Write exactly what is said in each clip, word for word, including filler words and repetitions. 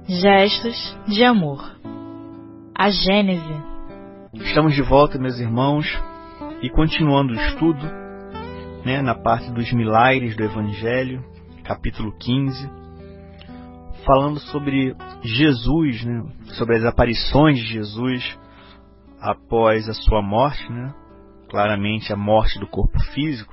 Gestos de amor. A Gênese. Estamos de volta, meus irmãos, e continuando o estudo, né, na parte dos milagres do Evangelho, capítulo quinze, falando sobre Jesus, né, sobre as aparições de Jesus após a sua morte, né, claramente a morte do corpo físico.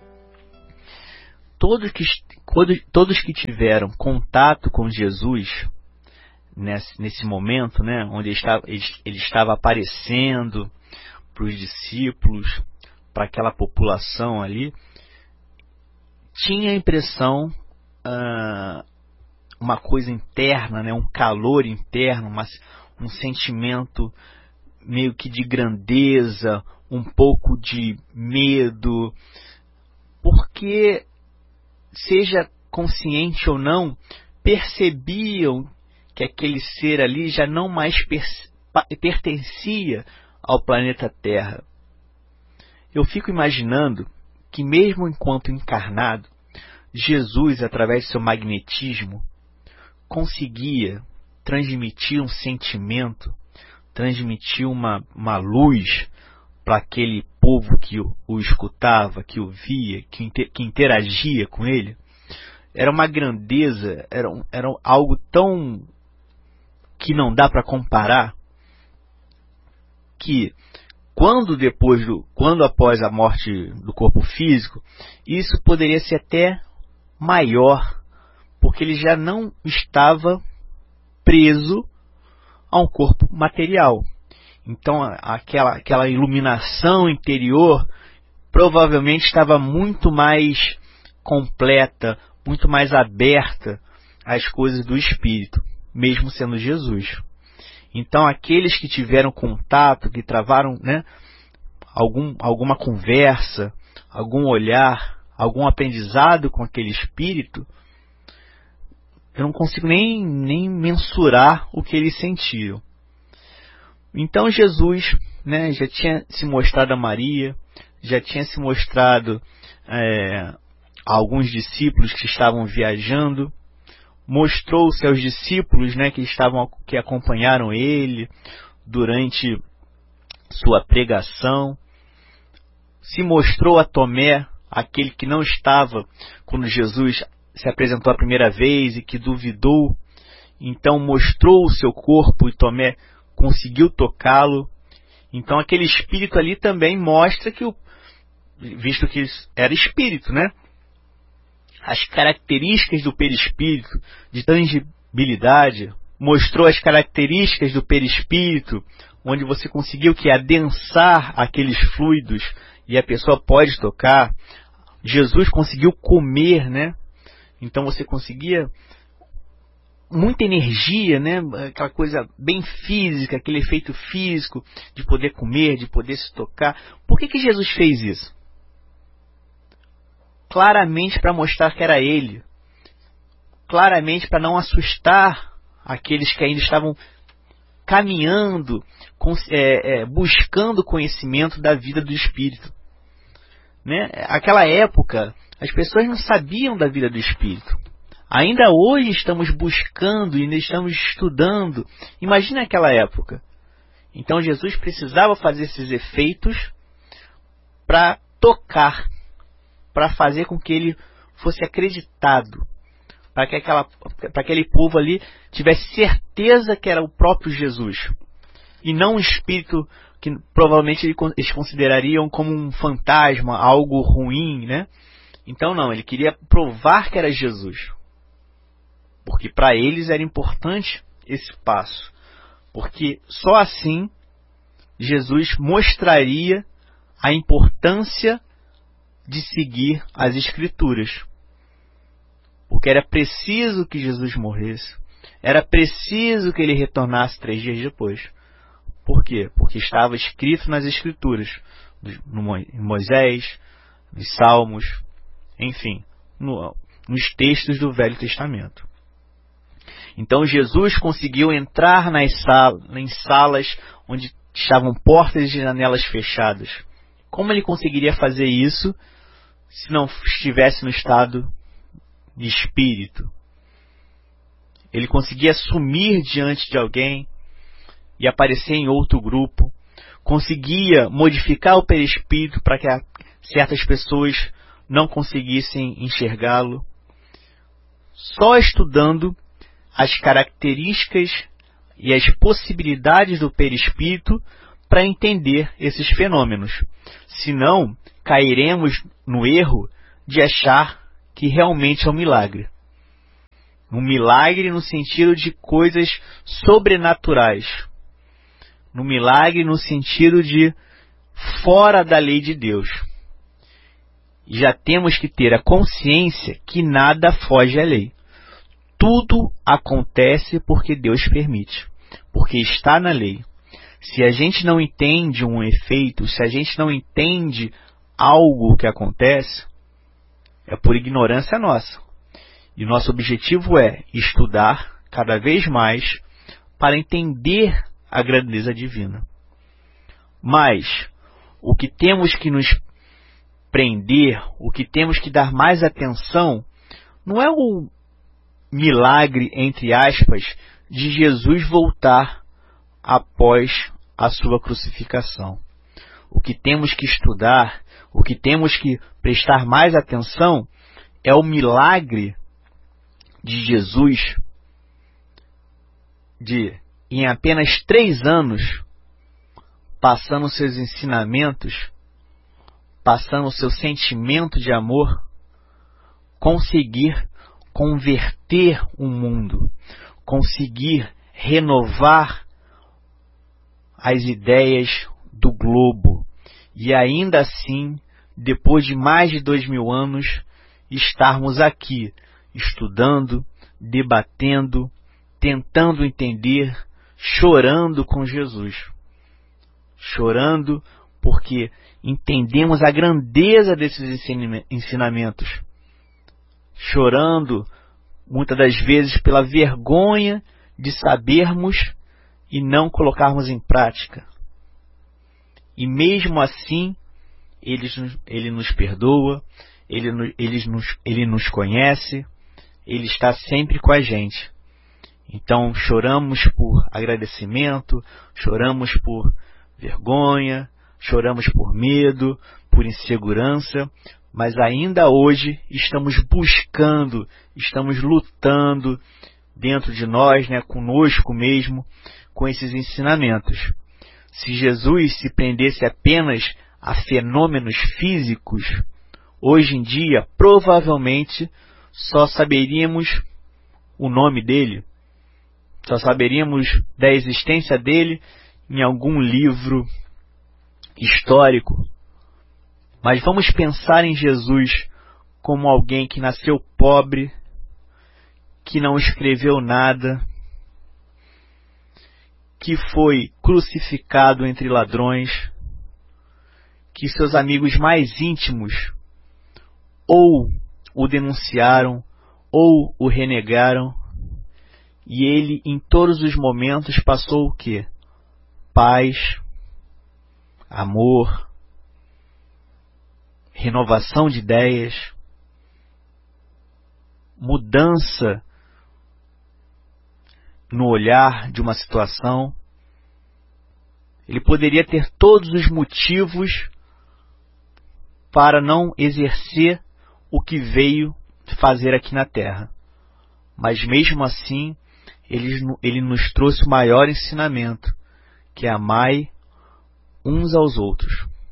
Todos que, todos que tiveram contato com Jesus nesse, nesse momento, né, onde ele estava, ele, ele estava aparecendo para os discípulos, para aquela população ali, tinha a impressão, ah, uma coisa interna, né, um calor interno, uma, um sentimento meio que de grandeza, um pouco de medo, porque, seja consciente ou não, percebiam que aquele ser ali já não mais pertencia ao planeta Terra. Eu fico imaginando que mesmo enquanto encarnado, Jesus, através do seu magnetismo, conseguia transmitir um sentimento, transmitir uma, uma luz para aquele povo que o, o escutava, que o via, que, inter, que interagia com ele. Era uma grandeza, era, era algo tão que não dá para comparar, que quando depois do, quando após a morte do corpo físico, isso poderia ser até maior, porque ele já não estava preso a um corpo material. Então aquela, aquela iluminação interior provavelmente estava muito mais completa, muito mais aberta às coisas do Espírito, mesmo sendo Jesus. Então aqueles que tiveram contato, que travaram, né, algum, alguma conversa, algum olhar, algum aprendizado com aquele Espírito, eu não consigo nem, nem mensurar o que eles sentiram. Então Jesus, né, já tinha se mostrado a Maria, já tinha se mostrado é, a alguns discípulos que estavam viajando, mostrou-se aos discípulos, né, que, estavam, que acompanharam ele durante sua pregação, se mostrou a Tomé, aquele que não estava quando Jesus se apresentou a primeira vez e que duvidou, então mostrou o seu corpo e Tomé conseguiu tocá-lo. Então aquele espírito ali também mostra que, o, visto que era espírito, né? As características do perispírito, de tangibilidade, mostrou as características do perispírito, onde você conseguiu que adensar aqueles fluidos e a pessoa pode tocar. Jesus conseguiu comer, né? Então você conseguia muita energia, né? Aquela coisa bem física, aquele efeito físico de poder comer, de poder se tocar. Por que que Jesus fez isso? Claramente para mostrar que era ele. Claramente para não assustar aqueles que ainda estavam caminhando, é, é, buscando conhecimento da vida do Espírito. Né? Aquela época, as pessoas não sabiam da vida do Espírito. Ainda hoje estamos buscando e ainda estamos estudando. Imagina aquela época. Então Jesus precisava fazer esses efeitos para tocar, para fazer com que ele fosse acreditado, para que aquela, para aquele povo ali tivesse certeza que era o próprio Jesus, e não um espírito que provavelmente eles considerariam como um fantasma, algo ruim, né? Então não, ele queria provar que era Jesus, porque para eles era importante esse passo, porque só assim Jesus mostraria a importância de seguir as Escrituras. Porque era preciso que Jesus morresse. Era preciso que ele retornasse três dias depois. Por quê? Porque estava escrito nas Escrituras. Em Moisés, nos Salmos, enfim, no, nos textos do Velho Testamento. Então Jesus conseguiu entrar nas salas, em salas onde estavam portas e janelas fechadas. Como ele conseguiria fazer isso se não estivesse no estado de espírito? ele conseguia sumir diante de alguém e aparecer em outro grupo, conseguia modificar o perispírito para que certas pessoas não conseguissem enxergá-lo. Só estudando as características e as possibilidades do perispírito para entender esses fenômenos. Senão, cairemos no erro de achar que realmente é um milagre. Um milagre no sentido de coisas sobrenaturais. No milagre no sentido de fora da lei de Deus. E já temos que ter a consciência que nada foge à lei. Tudo acontece porque Deus permite, porque está na lei. Se a gente não entende um efeito, se a gente não entende algo que acontece, é por ignorância nossa. E nosso objetivo é estudar cada vez mais para entender a grandeza divina. Mas o que temos que nos prender, o que temos que dar mais atenção, não é o milagre, entre aspas, de Jesus voltar após a sua crucificação. O que temos que estudar, o que temos que prestar mais atenção é o milagre de Jesus de, em apenas três anos, passando seus ensinamentos, passando seu sentimento de amor, conseguir converter o mundo, conseguir renovar as ideias do globo e ainda assim, depois de mais de dois mil anos, estarmos aqui estudando, debatendo, tentando entender, chorando com Jesus. Chorando porque entendemos a grandeza desses ensinamentos. Chorando, muitas das vezes, pela vergonha de sabermos e não colocarmos em prática. E mesmo assim, ele, ele nos perdoa, ele, ele, nos, ele nos conhece, ele está sempre com a gente. Então choramos por agradecimento, choramos por vergonha, choramos por medo, por insegurança, mas ainda hoje estamos buscando, estamos lutando dentro de nós, né, conosco mesmo, com esses ensinamentos. Se Jesus se prendesse apenas a fenômenos físicos, hoje em dia, provavelmente, só saberíamos o nome dele, só saberíamos da existência dele em algum livro histórico. Mas vamos pensar em Jesus como alguém que nasceu pobre, que não escreveu nada, que foi crucificado entre ladrões, que seus amigos mais íntimos ou o denunciaram ou o renegaram, e ele em todos os momentos passou o quê? Paz, amor, renovação de ideias, mudança no olhar de uma situação. Ele poderia ter todos os motivos para não exercer o que veio fazer aqui na Terra. Mas mesmo assim, ele, ele nos trouxe o maior ensinamento, que é amai uns aos outros.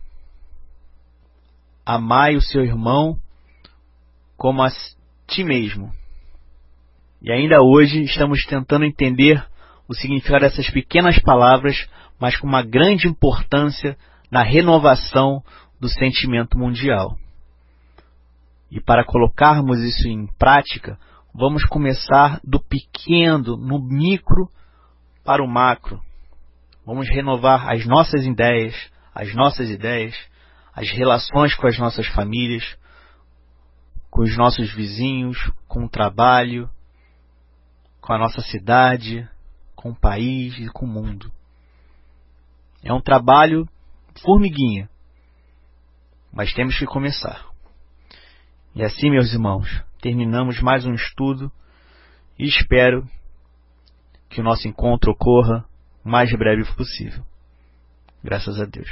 Amai o seu irmão como a ti mesmo. E ainda hoje estamos tentando entender o significado dessas pequenas palavras, mas com uma grande importância na renovação do sentimento mundial. E para colocarmos isso em prática, vamos começar do pequeno, no micro, para o macro. Vamos renovar as nossas ideias, as nossas ideias, as relações com as nossas famílias, com os nossos vizinhos, com o trabalho, com a nossa cidade, com o país e com o mundo. É um trabalho formiguinha, mas temos que começar. E assim, meus irmãos, terminamos mais um estudo e espero que o nosso encontro ocorra o mais breve possível. Graças a Deus.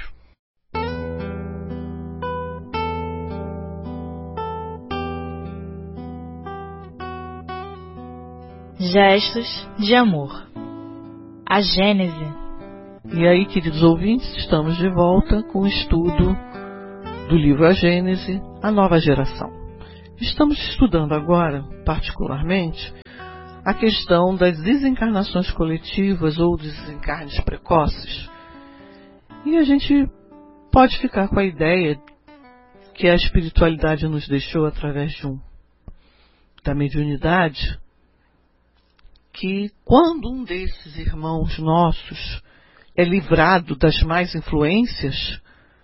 Gestos de amor. A Gênese. E aí, queridos ouvintes, estamos de volta com o estudo do livro A Gênese, a Nova Geração. Estamos estudando agora, particularmente, a questão das desencarnações coletivas ou dos desencarnes precoces. E a gente pode ficar com a ideia que a espiritualidade nos deixou através de um, da mediunidade, que quando um desses irmãos nossos é livrado das más influências,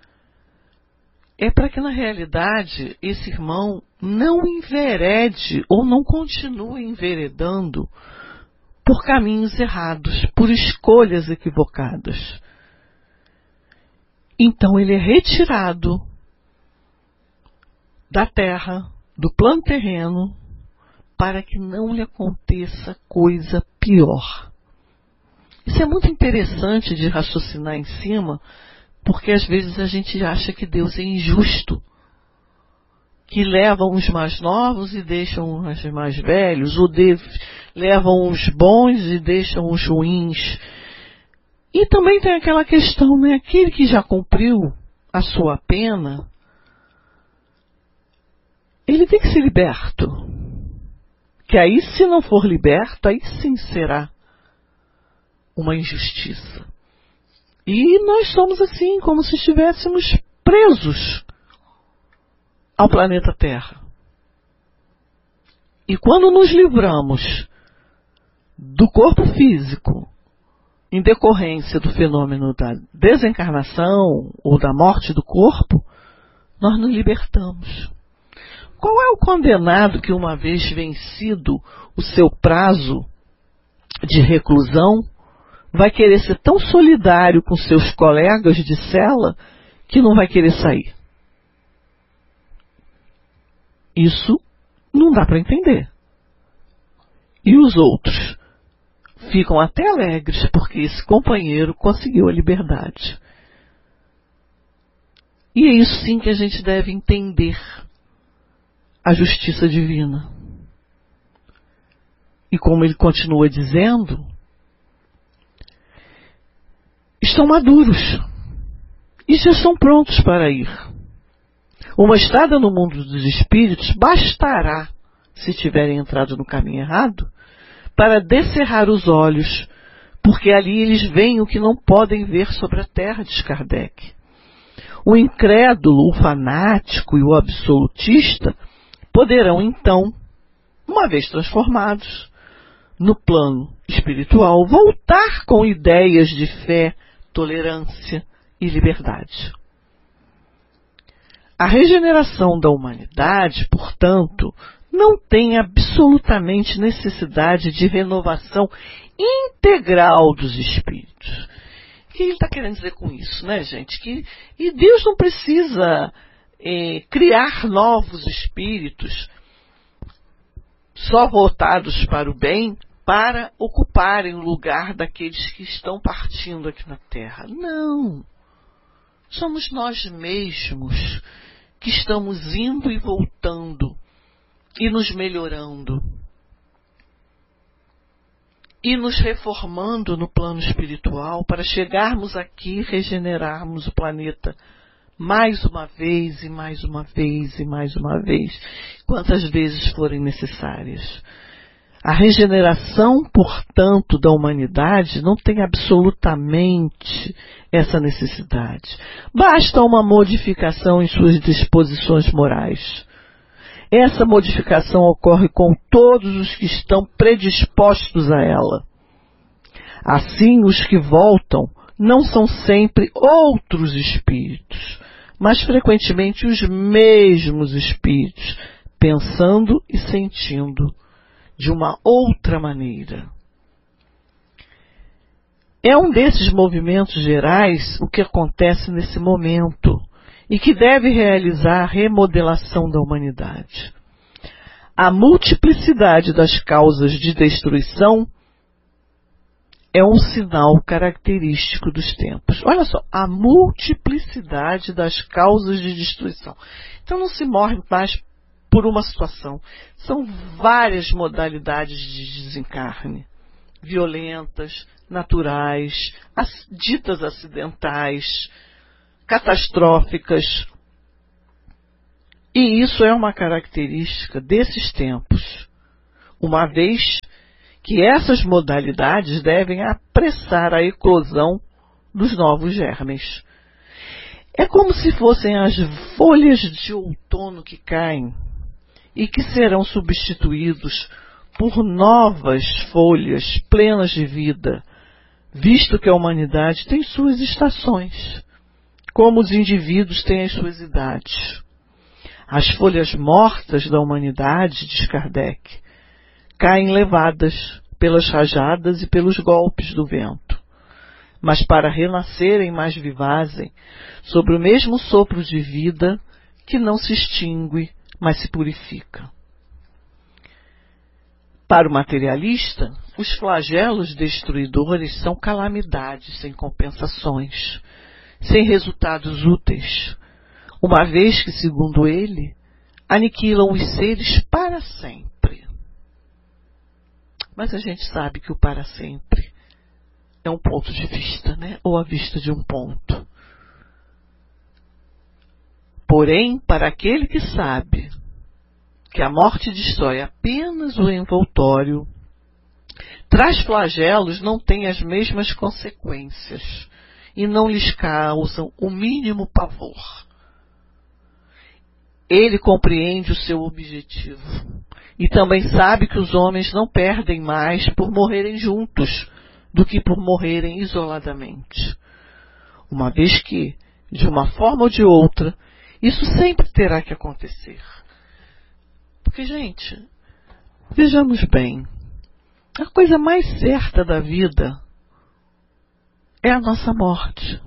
é para que na realidade esse irmão não enverede ou não continue enveredando por caminhos errados, por escolhas equivocadas. Então ele é retirado da terra, do plano terreno, para que não lhe aconteça coisa pior. Isso é muito interessante de raciocinar em cima, porque às vezes a gente acha que Deus é injusto, que leva uns mais novos e deixam os mais velhos, ou de, levam os bons e deixam os ruins. E também tem aquela questão, né? Aquele que já cumpriu a sua pena, ele tem que ser liberto. Que aí, se não for liberto, aí sim será uma injustiça. E nós somos assim, como se estivéssemos presos ao planeta Terra. E quando nos livramos do corpo físico, em decorrência do fenômeno da desencarnação ou da morte do corpo, nós nos libertamos. Qual é o condenado que, uma vez vencido o seu prazo de reclusão, vai querer ser tão solidário com seus colegas de cela que não vai querer sair? Isso não dá para entender. E os outros ficam até alegres porque esse companheiro conseguiu a liberdade. E é isso sim que a gente deve entender. A justiça divina. E como ele continua dizendo, estão maduros e já são prontos para ir. Uma estada no mundo dos espíritos bastará, se tiverem entrado no caminho errado, para descerrar os olhos, porque ali eles veem o que não podem ver sobre a terra, diz Kardec. O incrédulo, o fanático e o absolutista poderão, então, uma vez transformados no plano espiritual, voltar com ideias de fé, tolerância e liberdade. A regeneração da humanidade, portanto, não tem absolutamente necessidade de renovação integral dos espíritos. O que ele está querendo dizer com isso, né, gente? Que, e Deus não precisa É, criar novos espíritos só voltados para o bem para ocuparem o lugar daqueles que estão partindo aqui na Terra. Não. Somos nós mesmos que estamos indo e voltando e nos melhorando e nos reformando no plano espiritual para chegarmos aqui e regenerarmos o planeta mais uma vez, e mais uma vez, e mais uma vez, quantas vezes forem necessárias. A regeneração, portanto, da humanidade não tem absolutamente essa necessidade. Basta uma modificação em suas disposições morais. Essa modificação ocorre com todos os que estão predispostos a ela. Assim, os que voltam não são sempre outros espíritos, mas frequentemente os mesmos espíritos, pensando e sentindo de uma outra maneira. É um desses movimentos gerais o que acontece nesse momento e que deve realizar a remodelação da humanidade. A multiplicidade das causas de destruição é um sinal característico dos tempos. Olha só, a multiplicidade das causas de destruição. Então não se morre mais por uma situação. São várias modalidades de desencarne. Violentas, naturais, as, ditas acidentais, catastróficas. E isso é uma característica desses tempos, uma vez que essas modalidades devem apressar a eclosão dos novos germes. É como se fossem as folhas de outono que caem e que serão substituídos por novas folhas plenas de vida, visto que a humanidade tem suas estações, como os indivíduos têm as suas idades. As folhas mortas da humanidade, diz Kardec, caem levadas pelas rajadas e pelos golpes do vento, mas para renascerem mais vivazem, sobre o mesmo sopro de vida que não se extingue, mas se purifica. Para o materialista, os flagelos destruidores são calamidades sem compensações, sem resultados úteis, uma vez que, segundo ele, aniquilam os seres para sempre. Mas a gente sabe que o para sempre é um ponto de vista, né? Ou a vista de um ponto. Porém, para aquele que sabe que a morte destrói apenas o envoltório, traz flagelos não tem as mesmas consequências e não lhes causam o mínimo pavor. Ele compreende o seu objetivo e também sabe que os homens não perdem mais por morrerem juntos do que por morrerem isoladamente. Uma vez que, de uma forma ou de outra, isso sempre terá que acontecer. Porque, gente, vejamos bem, a coisa mais certa da vida é a nossa morte.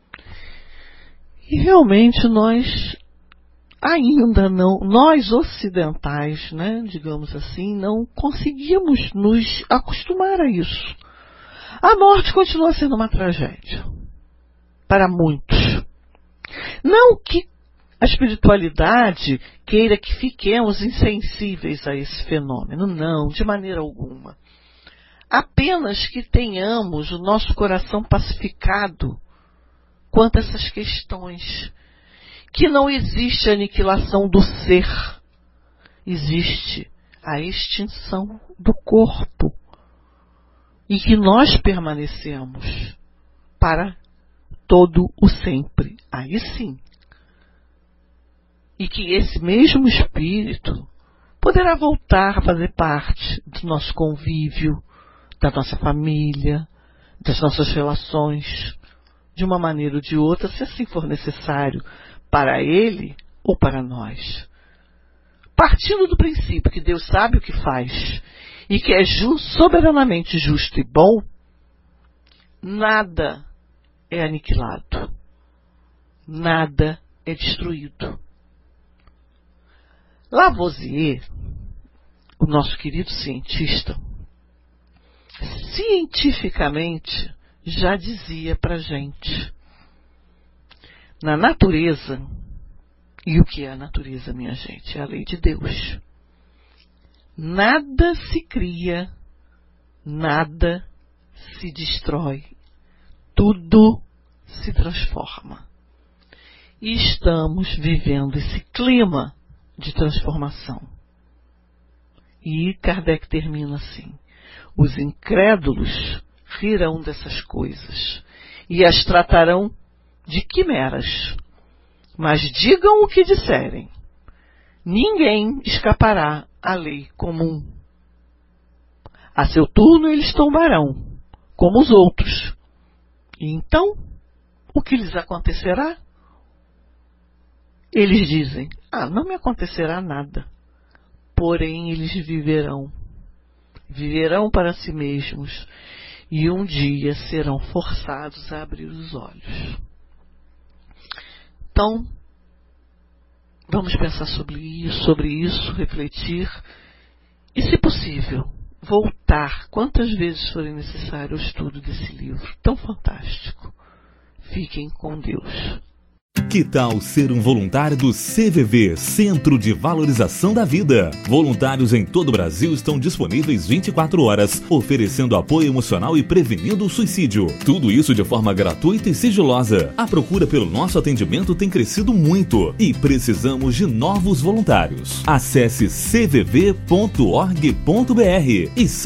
E realmente nós ainda não, nós ocidentais, né, digamos assim, não conseguimos nos acostumar a isso. A morte continua sendo uma tragédia para muitos. Não que a espiritualidade queira que fiquemos insensíveis a esse fenômeno. Não, de maneira alguma. Apenas que tenhamos o nosso coração pacificado quanto a essas questões. Que não existe aniquilação do ser. Existe a extinção do corpo. E que nós permanecemos para todo o sempre. Aí sim. E que esse mesmo espírito poderá voltar a fazer parte do nosso convívio, da nossa família, das nossas relações, de uma maneira ou de outra, se assim for necessário, para ele ou para nós. Partindo do princípio que Deus sabe o que faz e que é ju- soberanamente justo e bom, nada é aniquilado, nada é destruído. Lavoisier, o nosso querido cientista, cientificamente já dizia para a gente, na natureza, e o que é a natureza, minha gente? É a lei de Deus. Nada se cria, nada se destrói, tudo se transforma. E estamos vivendo esse clima de transformação. E Kardec termina assim: os incrédulos rirão dessas coisas e as tratarão de quimeras, mas digam o que disserem, ninguém escapará à lei comum. A seu turno eles tombarão, como os outros. E então, o que lhes acontecerá? Eles dizem, ah, não me acontecerá nada. Porém, eles viverão. Viverão para si mesmos. E um dia serão forçados a abrir os olhos. Então, vamos pensar sobre isso, sobre isso, refletir. E, se possível, voltar quantas vezes forem necessário ao estudo desse livro tão fantástico. Fiquem com Deus. Que tal ser um voluntário do C V V, Centro de Valorização da Vida? Voluntários em todo o Brasil estão disponíveis vinte e quatro horas, oferecendo apoio emocional e prevenindo o suicídio. Tudo isso de forma gratuita e sigilosa. A procura pelo nosso atendimento tem crescido muito e precisamos de novos voluntários. Acesse c v v ponto org ponto b r e